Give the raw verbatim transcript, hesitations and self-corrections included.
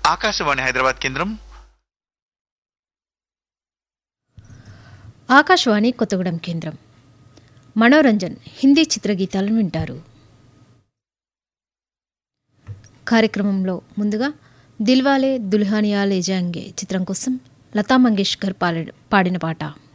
ఆకాశవాణి హైదరాబాద్ కేంద్రం. ఆకాశవాణి కొత్తగూడెం కేంద్రం. మనోరంజన్ హిందీ చిత్రగీతాలను వింటారు. కార్యక్రమంలో ముందుగా దిల్వాలే దుల్హనియా లే జాయేంగే చిత్రం కోసం లతా మంగేష్కర్ పాడిన పాట.